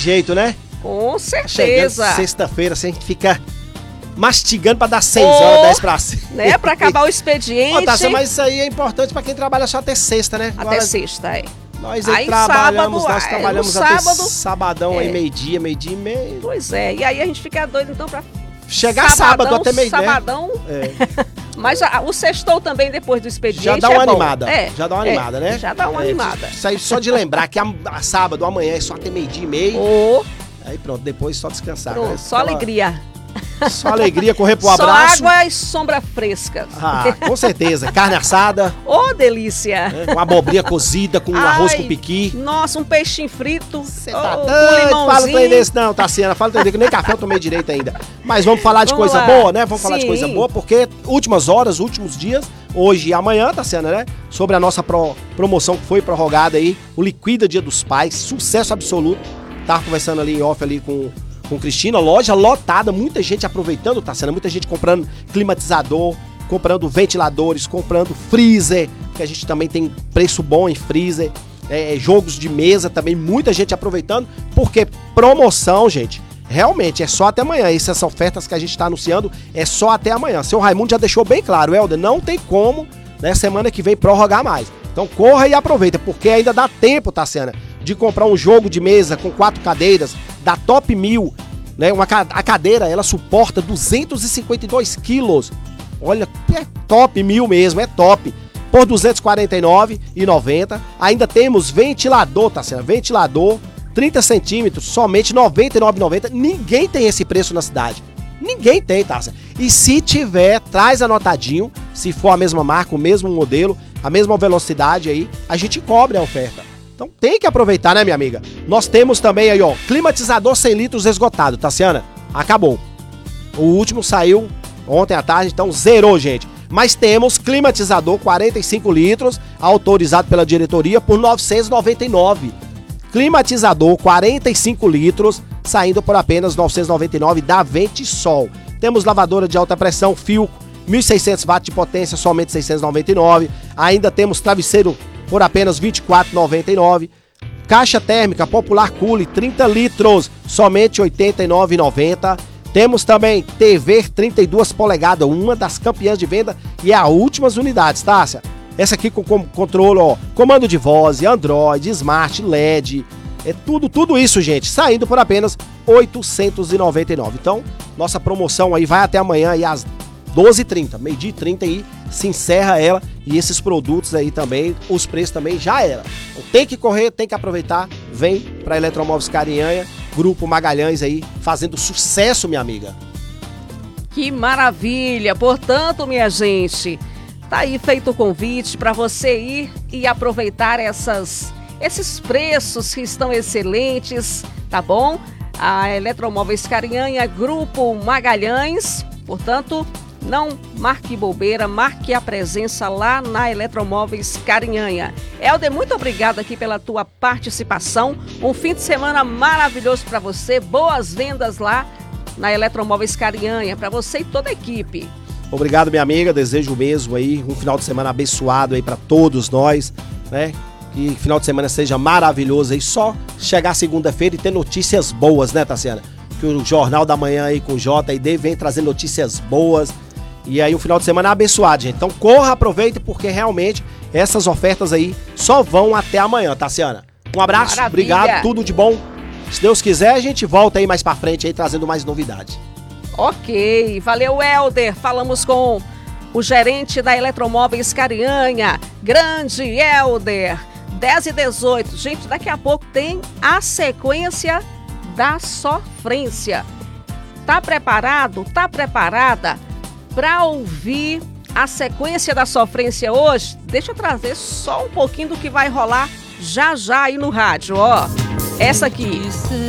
jeito, né? Com Chegando certeza. sexta-feira, assim, a gente fica mastigando pra dar 6 horas, 10 pra 6. Né, pra acabar o expediente. Ô, Tássia, mas isso aí é importante pra quem trabalha só até sexta, né? Até sexta, é. Nós Aí trabalhamos, sábado, nós trabalhamos no até sábado, sabadão aí, meio-dia e meio. Pois é, e aí a gente fica doido então pra Chegar sábado até meio-dia. Sabadão. É. Mas o sextou também depois do expediente Já dá uma bom. animada. Já dá uma animada, né? Já dá uma animada. Isso aí só de lembrar que a sábado, amanhã é só até meio-dia e meio. Aí pronto, depois só descansar. Pronto, né? só alegria. Só alegria, correr pro Só abraço. água e sombra fresca. Ah, com certeza. Carne assada. Ô, delícia. Uma abobrinha cozida com arroz com piqui. Nossa, um peixinho frito. Você tá com doido? limãozinho. Fala trem desse não, Tassiana. Fala trem desse, que nem café eu tomei direito ainda. Mas vamos falar de Vamos coisa lá. boa, né? Vamos falar de Sim. coisa boa, porque últimas horas, últimos dias, hoje e amanhã, Tassiana, né? Sobre a nossa promoção que foi prorrogada aí, o Liquida Dia dos Pais, sucesso absoluto. Tava conversando ali em off ali com Cristina, loja lotada, muita gente aproveitando, Tassiana, muita gente comprando climatizador, comprando ventiladores, comprando freezer, que a gente também tem preço bom em freezer, jogos de mesa também, muita gente aproveitando, porque promoção, gente, realmente é só até amanhã. Essas ofertas que a gente está anunciando é só até amanhã. Seu Raimundo já deixou bem claro, Helder, não tem como, né, semana que vem prorrogar mais. Então corra e aproveita, porque ainda dá tempo, Tassiana, de comprar um jogo de mesa com 4 cadeiras da Top 1000, né? A cadeira, ela suporta 252 quilos. Olha, é Top 1000 mesmo, é top. Por R$ 249,90. Ainda temos ventilador, Tassiana, ventilador, 30 centímetros, somente R$ 99,90. Ninguém tem esse preço na cidade. Ninguém tem, Tassiana. E se tiver, traz anotadinho, se for a mesma marca, o mesmo modelo, a mesma velocidade aí, a gente cobre a oferta. Então tem que aproveitar, né, minha amiga? Nós temos também aí, ó, climatizador 100 litros esgotado, Tassiana. Acabou. O último saiu ontem à tarde, então zerou, gente. Mas temos climatizador 45 litros, autorizado pela diretoria por R$ 999. Climatizador 45 litros, saindo por apenas R$ 999 da Ventisol. Temos lavadora de alta pressão, Philco, 1.600 watts de potência, somente 699. Ainda temos travesseiro por apenas R$ 24,99. Caixa térmica Popular Cooler 30 litros, somente R$ 89,90. Temos também TV 32 polegadas, uma das campeãs de venda e é a últimas unidades, Tássia. Essa aqui com controle, ó, comando de voz, Android, Smart, LED, tudo isso, gente, saindo por apenas R$ 899. Então, nossa promoção aí vai até amanhã aí às 12h30, meio-dia e 30 aí, se encerra ela e esses produtos aí também, os preços também já era. Então, tem que correr, tem que aproveitar, vem pra Eletromóveis Carinhanha, Grupo Magalhães aí, fazendo sucesso, minha amiga. Que maravilha! Portanto, minha gente, tá aí feito o convite para você ir e aproveitar esses preços que estão excelentes, tá bom? A Eletromóveis Carinhanha, Grupo Magalhães, portanto, não marque bobeira, marque a presença lá na Eletromóveis Carinhanha. Helder, muito obrigada aqui pela tua participação. Um fim de semana maravilhoso para você. Boas vendas lá na Eletromóveis Carinhanha, para você e toda a equipe. Obrigado, minha amiga. Desejo mesmo aí um final de semana abençoado aí para todos nós, né? Que final de semana seja maravilhoso aí. Só chegar segunda-feira e ter notícias boas, né, Tassiana? Que o Jornal da Manhã aí com o JD vem trazer notícias boas. E aí um final de semana abençoado, gente. Então corra, aproveite, porque realmente essas ofertas aí só vão até amanhã, Tassiana. Um abraço, Maravilha. Obrigado, tudo de bom. Se Deus quiser, a gente volta aí mais pra frente aí trazendo mais novidades. Ok, valeu, Helder. Falamos com o gerente da Eletromóveis Carinhanha, grande Helder. 10h18. Gente, daqui a pouco tem a sequência da sofrência. Tá preparado? Tá preparada para ouvir a sequência da sofrência hoje? Deixa eu trazer só um pouquinho do que vai rolar já aí no rádio, ó. Essa aqui.